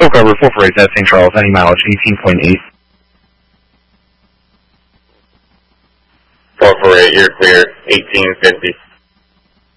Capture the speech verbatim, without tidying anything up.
Full cover, four four eight at Saint Charles, any mileage, eighteen point eight. four four eight, you're clear, eighteen fifty.